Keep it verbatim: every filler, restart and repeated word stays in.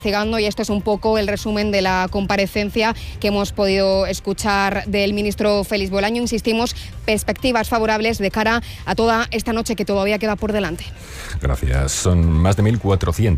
Y esto es un poco el resumen de la comparecencia que hemos podido escuchar del ministro Félix Bolaño. Insistimos, perspectivas favorables de cara a toda esta noche que todavía queda por delante. Gracias. Son más de mil cuatrocientos